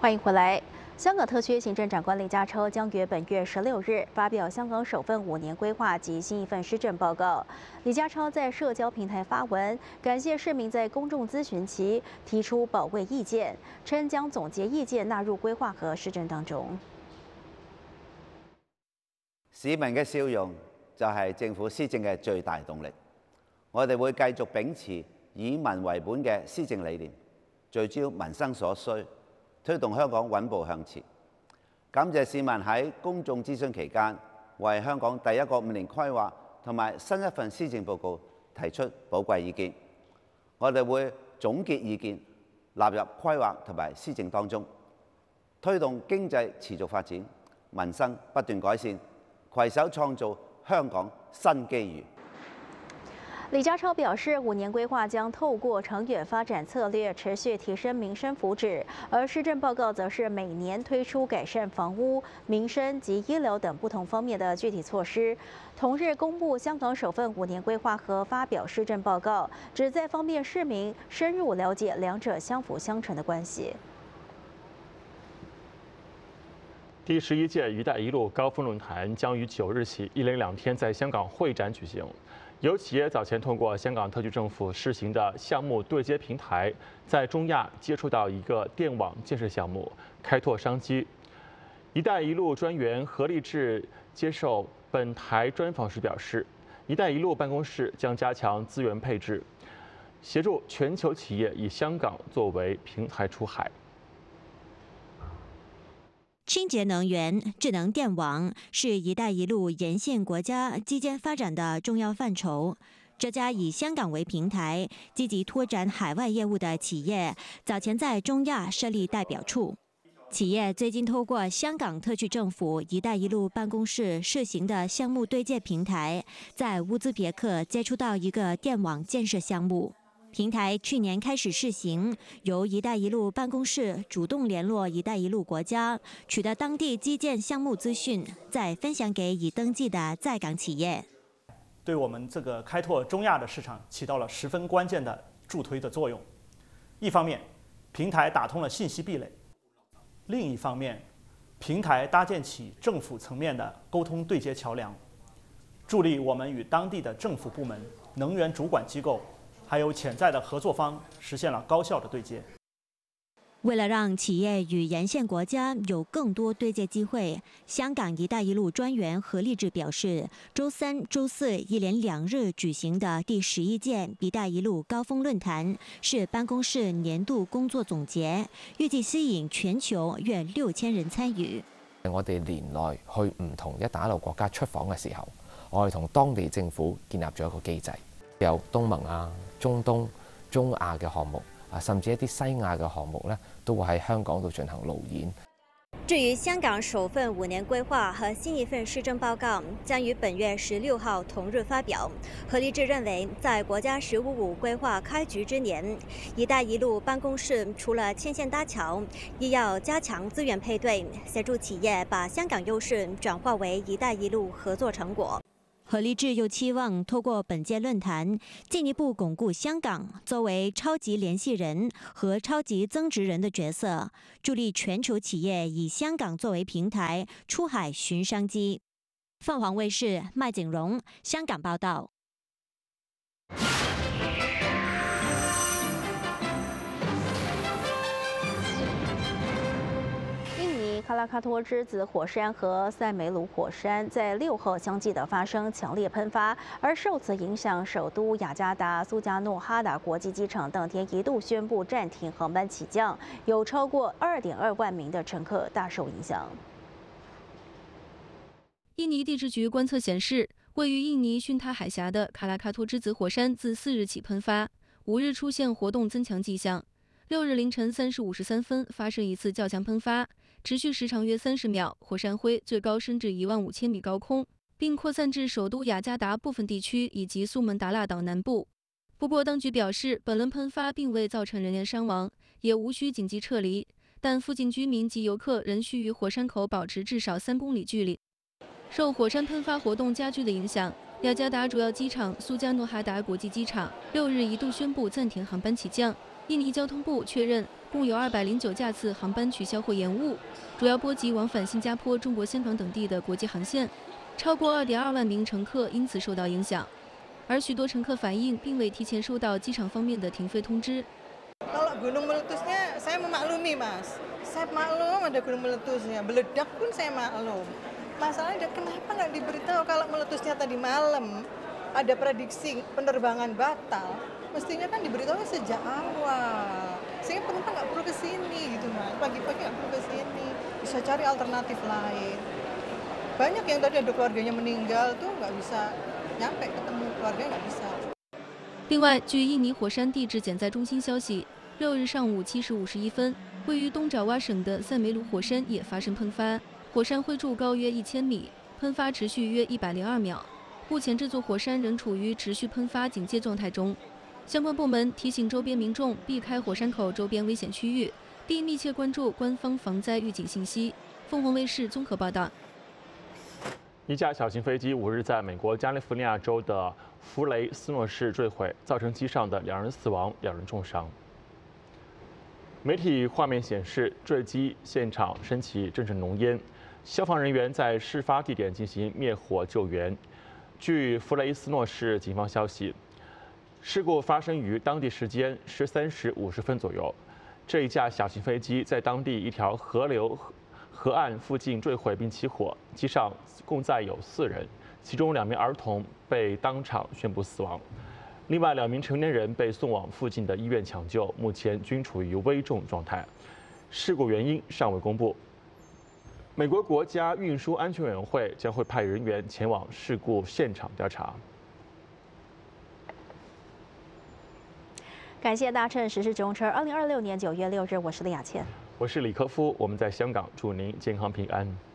欢迎回来。香港特区行政长官李家超将于本月16日发表香港首份5年规划及新一份施政报告。李家超在社交平台发文，感谢市民在公众咨询期提出宝贵意见，称将总结意見納入規劃和施政當中。 市民嘅笑容就係政府施政嘅最大動力。我哋會繼續秉持以民為本嘅施政理念，聚焦民生所需。 推動香港穩步向前。感謝市民喺公眾諮詢期間，為香港第一個5年規劃同埋新一份施政報告提出寶貴意見。我哋會總結意見，納入規劃同埋施政當中，推動經濟持續發展，民生不斷改善，攜手創造香港新機遇。 李家超表示，5年规划将透过长远发展策略持续提升民生福祉，而施政报告则是每年推出改善房屋、民生及医疗等不同方面的具体措施。同日公布香港首份5年规划和发表施政报告，旨在方便市民深入了解两者相辅相成的关系。 第11届“一带一路”高峰论坛将于9日起1连2天在香港会展举行。有企业早前通过香港特区政府试行的项目对接平台，在中亚接触到一个电网建设项目，开拓商机。“一带一路”专员何立志接受本台专访时表示，“一带一路”办公室将加强资源配置，协助全球企业以香港作为平台出海。 清洁能源、智能电网是“一带一路”沿线国家基建发展的重要范畴。这家以香港为平台、积极拓展海外业务的企业，早前在中亚设立代表处。企业最近透过香港特区政府“一带一路”办公室试行的项目对接平台，在乌兹别克接触到一个电网建设项目。 平台去年开始试行，由“一带一路”办公室主动联络“一带一路”国家，取得当地基建项目资讯，再分享给已登记的在港企业。 对我们这个开拓中亚的市场起到了十分关键的助推的作用。一方面，平台打通了信息壁垒；另一方面，平台搭建起政府层面的沟通对接桥梁，助力我们与当地的政府部门、能源主管机构。 还有潜在的合作方实现了高效的对接。 为了让企业与沿线国家有更多对接机会，香港“一带一路”专员何立志表示，周3、周41连2日举行的第11届“一带一路”高峰论坛是办公室年度工作總結，預計吸引全球約6000人參與。 我哋年內去唔同一帶一路國家出訪嘅時候，我哋同當地政府建立咗一個機制。 有東盟啊、中東、中亞嘅項目啊，甚至一啲西亞嘅項目咧，都會喺香港度進行路演。 至於香港首份5年規劃和新一份施政報告將於本月16號同日發表。何立志認為，在國家“15+5”規劃開局之年，“一帶一路”辦公室除了牽線搭橋，亦要加強資源配對，協助企業把香港優勢轉化為“一帶一路”合作成果。 何立志又期望透過本屆論壇，進一步鞏固香港作為超級聯繫人和超級增值人的角色，助力全球企業以香港作為平台出海尋商機。鳳凰衛視麥景榮香港報道。 喀拉喀托之子火山和塞梅鲁火山在6号相继的发生强烈喷发，而受此影响，首都雅加达苏加诺哈达国际机场当天一度宣布暂停航班起降，有超过2.2万名的乘客大受影响。 印尼地质局观测显示，位于印尼巽他海峡的喀拉喀托之子火山自4日起喷发，5日出现活动增强迹象，6日凌晨3时53分发生一次较强喷发。 持续时长约30秒，火山灰最高升至15000米高空，并扩散至首都雅加达部分地区以及苏门答腊岛南部。不过，当局表示，本轮喷发并未造成人员伤亡，也无需紧急撤离，但附近居民及游客仍需与火山口保持至少3公里距离。受火山喷发活动加剧的影响，雅加达主要机场苏加诺哈达国际机场6日一度宣布暂停航班起降。印尼交通部确认， 共有209架次航班取消或延误，主要波及往返新加坡、中国香港等地的国际航线，超过2.2万名乘客因此受到影响。而许多乘客反映，并未提前收到机场方面的停飞通知。 Kalau gunung meletusnya, saya memaklumi, Mas. Saya maklum ada gunung meletusnya. Meledak pun saya maklum. Masalahnya kenapa nggak diberitahu kalau meletusnya tadi malam ada prediksi penerbangan batal? Mestinya kan diberitahu sejak awal. Sehingga penumpang nggak perlu ke sini gitu, Mas. Pagi-pagi nggak perlu ke sini. Bisa cari alternatif lain. Banyak yang tadi ada keluarganya meninggal tuh nggak bisa nyampe ketemu keluarganya nggak bisa. 另外，据印尼火山地质减灾中心消息，6日上午7时51分，位于东爪哇省的塞梅鲁火山也发生喷发，火山灰柱高约1000米，喷发持续约102秒。目前，这座火山仍处于持续喷发警戒状态中。相关部门提醒周边民众避开火山口周边危险区域，并密切关注官方防灾预警信息。凤凰卫视综合报道。 一架小型飞机5日在美国加利福尼亚州的弗雷斯诺市坠毁，造成机上的2人死亡，2人重伤。媒体画面显示，坠机现场升起阵阵浓烟，消防人员在事发地点进行灭火救援。据弗雷斯诺市警方消息，事故发生于当地时间13时50分左右。这一架小型飞机在当地一条河岸附近坠毁并起火，机上共载有4人，其中2名儿童被当场宣布死亡，另外2名成年人被送往附近的医院抢救，目前均处于危重状态。事故原因尚未公布。美国国家运输安全委员会将会派人员前往事故现场调查。 感谢搭乘时事中车。2026年9月6日，我是李雅倩， 我是李科夫，我们在香港，祝您健康平安。